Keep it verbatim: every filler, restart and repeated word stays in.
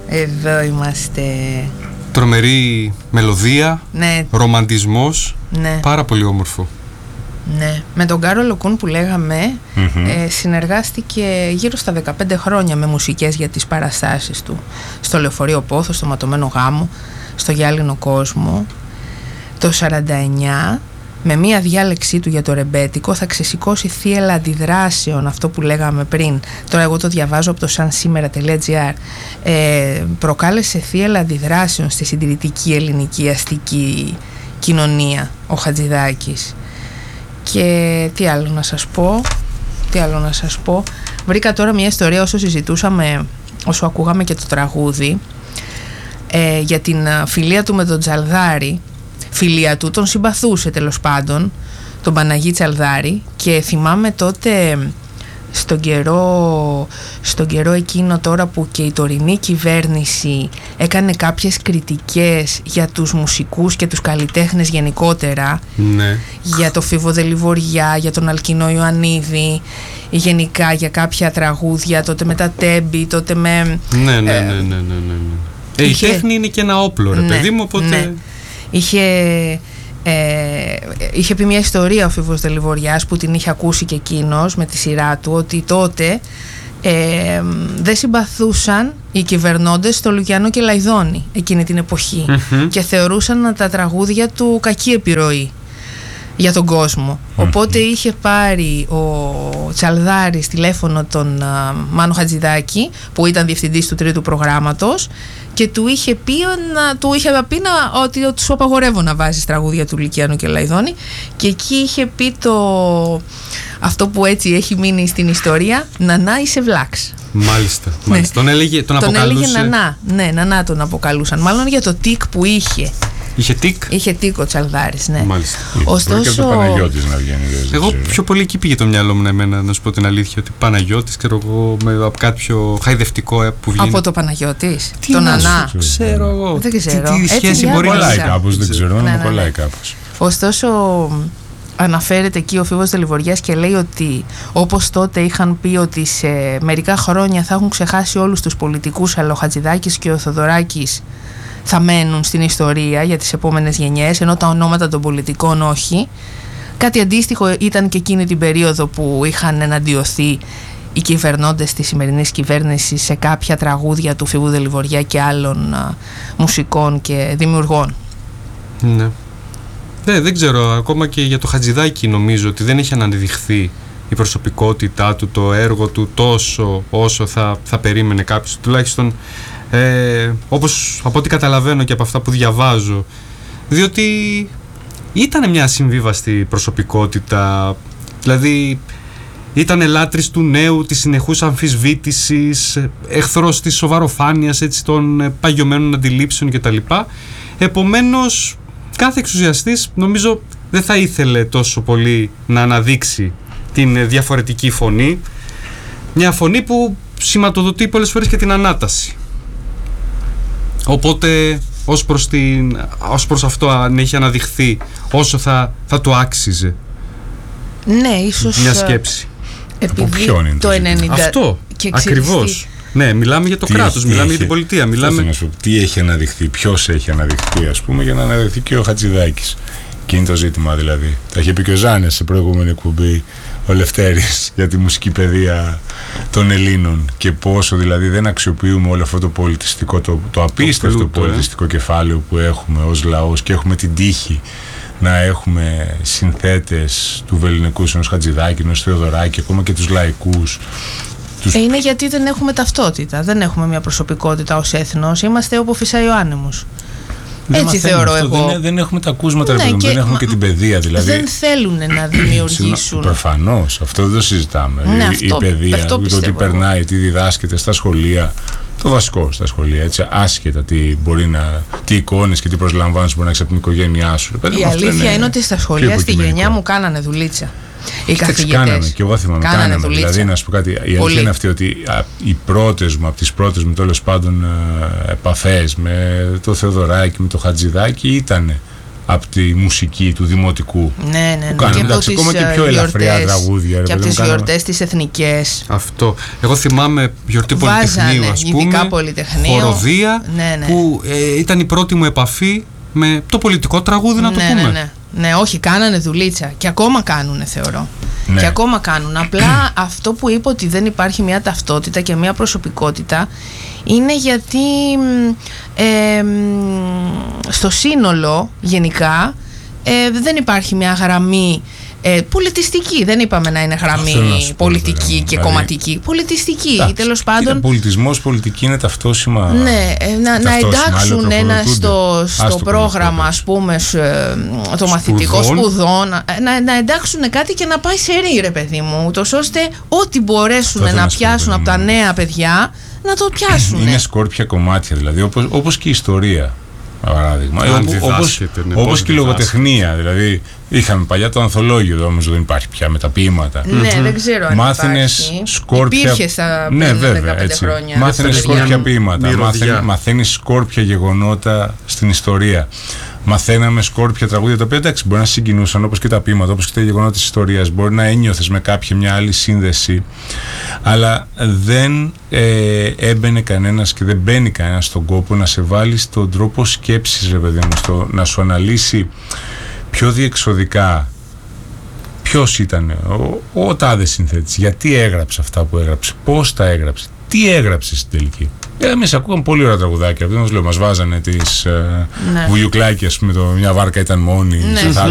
Εδώ είμαστε. Τρομερή μελωδία, ναι. Ρομαντισμός, ναι. Πάρα πολύ όμορφο. Ναι. Με τον Κάρολο Κούν που λέγαμε, mm-hmm. ε, συνεργάστηκε γύρω στα δεκαπέντε χρόνια με μουσικές για τις παραστάσεις του. Στο Λεωφορείο Πόθο, στο Ματωμένο Γάμο, στο Γυάλινο Κόσμο. Το σαράντα εννιά, με μία διάλεξή του για το ρεμπέτικο, θα ξεσηκώσει θύελλα αντιδράσεων, αυτό που λέγαμε πριν. Τώρα εγώ το διαβάζω από το sansimera.gr. Ε, προκάλεσε θύελλα αντιδράσεων στη συντηρητική ελληνική αστική κοινωνία ο Χατζηδάκης. Και τι άλλο να σας πω, τι άλλο να σας πω. Βρήκα τώρα μια ιστορία όσο συζητούσαμε, όσο ακούγαμε και το τραγούδι, ε, για την φιλία του με τον Τσαλδάρη. Φιλία του, τον συμπαθούσε τέλος πάντων, τον Παναγί Τσαλδάρη, και θυμάμαι τότε στον καιρό, στον καιρό εκείνο τώρα που και η τωρινή κυβέρνηση έκανε κάποιες κριτικές για τους μουσικούς και τους καλλιτέχνες γενικότερα, ναι. για το Φίβο Δελιβοριά, για τον Αλκινό Ιωαννίδη, γενικά για κάποια τραγούδια, τότε με τα Τέμπη, τότε με... Ναι, ναι, ναι, ναι, ναι, ναι. Ε, είχε... Η τέχνη είναι και ένα όπλο, ρε ναι, παιδί μου, οπότε... Ναι. Είχε, ε, είχε πει μια ιστορία ο Φίβος Δελιβοριάς που την είχε ακούσει και εκείνος με τη σειρά του, ότι τότε ε, δεν συμπαθούσαν οι κυβερνώντες στο Λουκιανό και Λαϊδόνη εκείνη την εποχή, mm-hmm. και θεωρούσαν τα τραγούδια του κακή επιρροή για τον κόσμο. Mm-hmm. Οπότε είχε πάρει ο Τσαλδάρης τηλέφωνο τον uh, Μάνο Χατζηδάκη, που ήταν διευθυντής του τρίτου προγράμματος, και του είχε πει, να, του είχε πει να, ότι, ότι σου απαγορεύω να βάζεις τραγούδια του Λυκειανού και Λαϊδόνη, και εκεί είχε πει το, αυτό που έτσι έχει μείνει στην ιστορία, «Νανά είσαι βλάξ». Μάλιστα, μάλιστα. Ναι. Τον έλεγε, τον τον αποκαλούσε... έλεγε Νανά, ναι, Νανά τον αποκαλούσαν, μάλλον για το τικ που είχε. Είχε τικ. Είχε τικ ο Τσαλδάρης, ναι. Μάλιστα. Ωστόσο... Και από το Παναγιώτης να βγαίνει. Εγώ πιο πολύ εκεί πήγε το μυαλό μου εμένα, να σου πω την αλήθεια, ότι Παναγιώτης, ξέρω εγώ, με από κάποιο χαϊδευτικό που βγαίνει. Από το Παναγιώτης, τι τον Νανά. Ξέρω εγώ. Δεν ξέρω. Τι, τι σχέση μπορεί να κολλάει κάπως, δεν ξέρω, να κολλάει κάπως. Ωστόσο, αναφέρεται εκεί ο Φίβος Δελιβοριάς και λέει ότι όπως τότε είχαν πει ότι σε μερικά χρόνια θα έχουν ξεχάσει όλους τους πολιτικούς, αλλά ο Χατζηδάκης και ο Θοδωράκης θα μένουν στην ιστορία για τις επόμενες γενιές, ενώ τα ονόματα των πολιτικών όχι. Κάτι αντίστοιχο ήταν και εκείνη την περίοδο που είχαν εναντιωθεί οι κυβερνώντες της σημερινής κυβέρνησης σε κάποια τραγούδια του Φίβου Δελιβοριά και άλλων α, μουσικών και δημιουργών. Ναι. Ναι, δεν ξέρω, ακόμα και για το Χατζηδάκη νομίζω ότι δεν έχει αναδειχθεί η προσωπικότητά του, το έργο του τόσο όσο θα, θα περίμενε κάποιος, τουλάχιστον ε, όπως από ό,τι καταλαβαίνω και από αυτά που διαβάζω, διότι ήταν μια συμβίβαστη προσωπικότητα, δηλαδή ήταν λάτρης του νέου, της συνεχούς αμφισβήτησης, εχθρός της σοβαροφάνειας, έτσι, των παγιωμένων αντιλήψεων κτλ. Επομένως κάθε εξουσιαστής νομίζω δεν θα ήθελε τόσο πολύ να αναδείξει την διαφορετική φωνή, μια φωνή που σηματοδοτεί πολλές φορές και την ανάταση. Οπότε ως προς, την, ως προς αυτό, αν έχει αναδειχθεί, όσο θα, θα το άξιζε. Ναι, ίσως μια σκέψη. Επειδή είναι το ενενήντα αυτό και ακριβώς. Ναι, μιλάμε για το τι κράτος, έχει, μιλάμε έχει, για την πολιτεία. Μιλάμε... Να σου, τι έχει αναδειχθεί, ποιος έχει αναδειχθεί, ας πούμε, για να αναδειχθεί και ο Χατζηδάκης. Και είναι το ζήτημα δηλαδή. Τα είχε πει και ο Ζάνες σε προηγούμενη εκπομπή, ο Λευτέρης, για τη μουσική παιδεία των Ελλήνων και πόσο δηλαδή δεν αξιοποιούμε όλο αυτό το πολιτιστικό, το, το απίστευτο το πλούτο, πολιτιστικό ε. κεφάλαιο που έχουμε ως λαός, και έχουμε την τύχη να έχουμε συνθέτες του βελληνικού, ενός Χατζηδάκη, ενός Θεοδωράκη, ακόμα και τους λαϊκούς. Τους... Ε, είναι γιατί δεν έχουμε ταυτότητα, δεν έχουμε μια προσωπικότητα ως έθνος, είμαστε όπου φυσάει ο άνεμος. Δεν Έτσι θεωρώ αυτό, εγώ. Δεν, δεν έχουμε τα ακούσματα, ναι, δεν και, έχουμε μα, και την παιδεία. Δηλαδή, δεν θέλουν να δημιουργήσουν. Προφανώς, αυτό δεν το συζητάμε. Ναι, η, αυτό, η παιδεία, αυτό το τι περνάει, τι διδάσκεται στα σχολεία. Το βασικό στα σχολεία, έτσι, άσχετα τι, μπορεί να, τι εικόνες και τι προσλαμβάνεις μπορεί να έχεις από την οικογένειά σου. Η αλήθεια είναι, είναι ότι στα σχολεία στη γενιά μου κάνανε δουλίτσα. Οι καθηγητές κάναμε, και εγώ θυμάμαι, κάνανε, κάναμε. Δηλαδή, να σου πω κάτι, η αλήθεια είναι αυτή, ότι α, οι πρώτες μου, από τις πρώτες μου τέλος πάντων επαφές με το Θεοδωράκη, με το Χατζηδάκη, ήταν από τη μουσική του δημοτικού. Ναι, ναι, ναι. Που κάνουμε, εντάξει, ακόμα και πιο ελαφριά τραγούδια. Και από τις κάναμε... γιορτές τις εθνικές. Αυτό. Εγώ θυμάμαι γιορτή Βάζανε, Πολυτεχνείου, ας πούμε. ειδικά Πολυτεχνείο. Χοροδία, ναι, ναι. που ε, ήταν η πρώτη μου επαφή με το πολιτικό τραγούδι, να το ναι, πούμε. Ναι, ναι. Ναι, όχι, κάνανε δουλίτσα. Και ακόμα κάνουνε, θεωρώ. Ναι. Και ακόμα κάνουν. Απλά αυτό που είπε ότι δεν υπάρχει μια ταυτότητα και μια προσωπικότητα είναι γιατί ε, στο σύνολο γενικά ε, δεν υπάρχει μια γραμμή ε, πολιτιστική. Δεν είπαμε να είναι γραμμή πολιτική πω, και δηλαδή, κομματική. Πολιτιστική ή τέλος πάντων. Πολιτισμός, πολιτική είναι ταυτόσιμα. Ναι, να, να εντάξουν ένα στο, στο πρόγραμμα, ας πούμε, το μαθητικό σπουδών, να, να εντάξουν κάτι και να πάει σε ρί, ρε παιδί μου, ούτως ώστε ό,τι μπορέσουν να, να πιάσουν από τα νέα παιδιά να το πιάσουν. Είναι σκόρπια κομμάτια, δηλαδή, όπως, όπως και η ιστορία. Παράδειγμα, όπως, ναι, όπως και η λογοτεχνία. Δηλαδή, είχαμε παλιά το ανθολόγιο, όμως δεν υπάρχει πια με τα ποίηματα. Ναι, mm-hmm. δεν ξέρω αν μάθαινες σκόρπια. Υπήρχε στα ναι, βέβαια, δεκαπέντε χρόνια. Μάθαινες σκόρπια ποίηματα. Μαθαίνεις σκόρπια γεγονότα στην ιστορία. Μαθαίναμε σκόρπια τραγούδια τα οποία εντάξει μπορεί να συγκινούσαν, όπως και τα ποίηματα, όπως και τα γεγονότα της ιστορίας. Μπορεί να ένιωθες με κάποια μια άλλη σύνδεση, αλλά δεν ε, έμπαινε κανένας και δεν μπαίνει κανένας στον κόπο να σε βάλει στον τρόπο σκέψης, ρε παιδί μου, στο, να σου αναλύσει πιο διεξοδικά ποιος ήταν ο, ο τάδε συνθέτης, γιατί έγραψε αυτά που έγραψε, πώς τα έγραψε, τι έγραψε στην τελική. Εμείς ακούγαμε πολύ ωραία τραγουδάκια. Δεν μας λέω, μας βάζανε τις ε, ναι. βουλιουκλάκια, ας πούμε, το, μια βάρκα ήταν μόνη. Ναι.